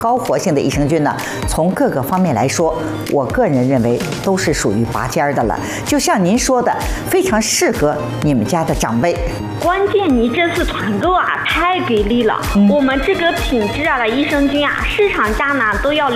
高活性的益生菌呢，从各个方面来说，我个人认为都是属于拔尖的了。就像您说的，非常适合你们家的长辈。 关键你这次团购啊，太给力了！我们这个品质的益生菌啊，市场价呢都要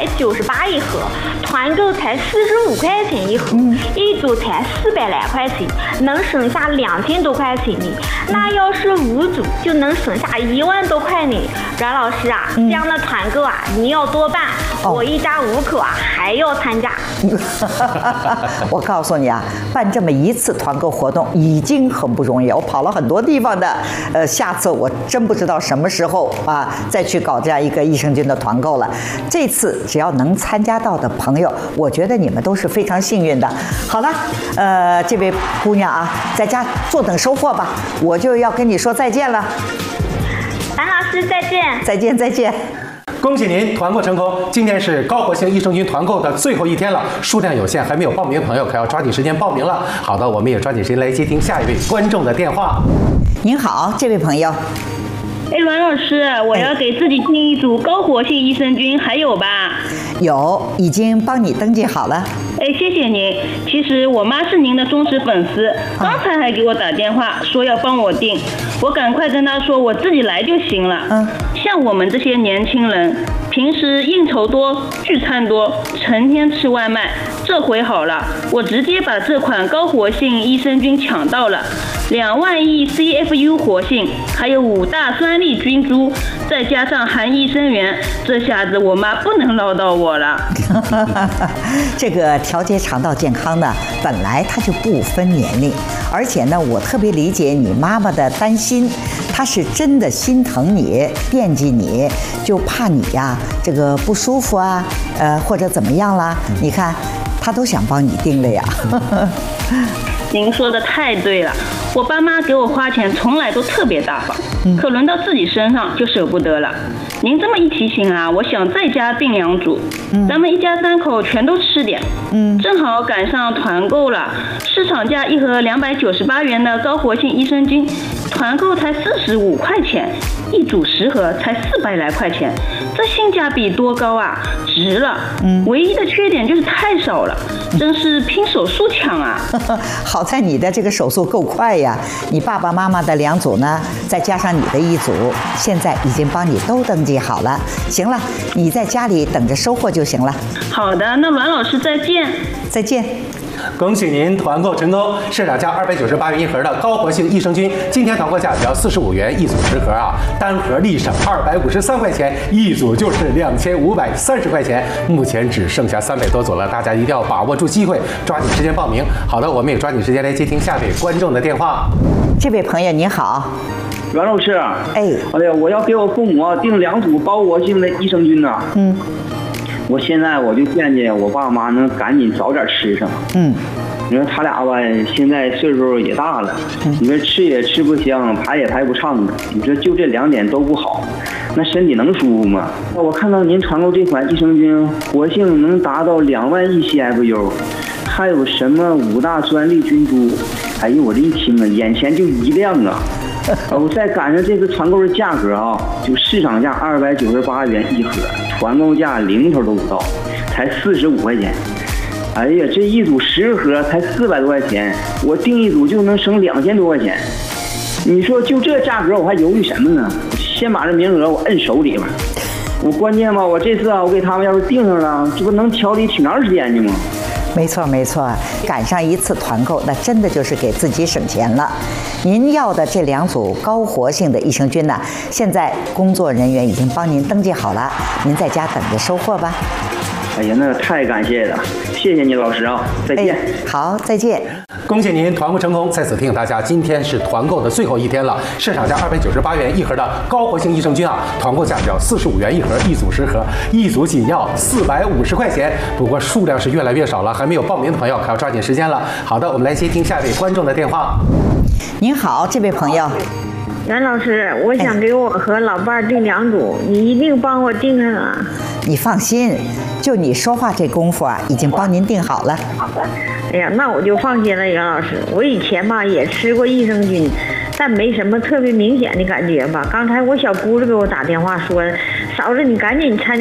298一盒，团购才45块钱一盒，一组才400来块钱，能省下2000多块钱呢。那要是5组，就能省下1万多块呢。阮老师啊，这样的团购啊，你要多办，我一家5口啊还要参加。 我告诉你啊，办这么一次团购活动已经很不容易，我跑了很多地方的。下次我真不知道什么时候啊再去搞这样一个益生菌的团购了。这次只要能参加到的朋友，我觉得你们都是非常幸运的。好了，这位姑娘啊，在家坐等收货吧，我就要跟你说再见了。 蓝老师再见。 再见再见。 恭喜您团购成功！今天是高活性益生菌团购的最后一天了，数量有限，还没有报名的朋友可要抓紧时间报名了。好的，我们也抓紧时间来接听下一位观众的电话。 您好，这位朋友。 阮老师，我要给自己订一组高活性益生菌，还有吧？ 有，已经帮你登记好了。 谢谢您。其实我妈是您的忠实粉丝，刚才还给我打电话说要帮我订，我赶快跟她说我自己来就行了。像我们这些年轻人，平时应酬多，聚餐多，成天吃外卖，这回好了，我直接把这款高活性益生菌抢到了，2万亿 CFU 活性，还有5大酸粒菌株，再加上含益生元，这下子我妈不能唠叨我了。 这个调节肠道健康呢，本来它就不分年龄，而且呢，我特别理解你妈妈的担心，她是真的心疼你，惦记你，就怕你呀这个不舒服啊，或者怎么样啦？你看，她都想帮你订了呀。 您说的太对了，我爸妈给我花钱从来都特别大方，可轮到自己身上就舍不得了。您这么一提醒啊，我想再加订2组，咱们一家3口全都吃点。正好赶上团购了，市场价1盒298元的高活性益生菌，团购才45块钱，一组10盒才400来块钱，这性价比多高啊，值了。唯一的缺点就是太少了，真是拼手速抢啊。 好在你的这个手速够快呀，你爸爸妈妈的2组呢，再加上你的1组，现在已经帮你都登记好了。行了，你在家里等着收货就行了。 好的，那阮老师再见。 再见。 恭喜您团购成功，市场价298元一盒的高活性益生菌，今天团购价只要45元一组10盒啊，单盒立省253块钱，一组就是2530块钱。目前只剩下300多组了，大家一定要把握住机会，抓紧时间报名。好的，我们也抓紧时间来接听下位观众的电话。 这位朋友您好。 阮老师，哎呀，我要给我父母订2组高活性的益生菌呢。我现在我就惦记我爸妈能赶紧早点吃上。你说他俩吧，现在岁数也大了，你说吃也吃不香，排也排不畅的。你说就这2点都不好，那身体能舒服吗？我看到您团购这款益生菌，活性能达到2万亿 CFU， 还有什么5大酸粒菌株，哎呦，我这一听啊，眼前就一亮啊！我再赶上这个团购的价格啊，就市场价298元一盒，团购价零头都不到，才45块钱。哎呀，这一组10盒才400多块钱，我订1组就能省2000多块钱。你说就这价格，我还犹豫什么呢？先把这名额我摁手里边。我关键吧，我这次啊，我给他们要是订上了，这不能调理挺长时间的吗？ 没错没错，赶上一次团购，那真的就是给自己省钱了。您要的这2组高活性的益生菌呢，现在工作人员已经帮您登记好了，您在家等着收货吧。 哎呀，那太感谢了，谢谢您老师啊，再见。 好，再见。 恭喜您团购成功！在此提醒大家，今天是团购的最后一天了，市场价298元一盒的高活性益生菌啊，团购价只要45元一盒，一组10盒，一组仅要450块钱。不过数量是越来越少了，还没有报名的朋友可要抓紧时间了。好的，我们来接听下一位观众的电话。 您好，这位朋友。 袁老师，我想给我和老伴儿订2组，你一定帮我订上啊！ 你放心，就你说话这功夫啊，已经帮您订好了。 哎呀，那我就放心了，袁老师。我以前吧也吃过益生菌，但没什么特别明显的感觉吧。刚才我小姑子给我打电话嫂子，你赶紧参加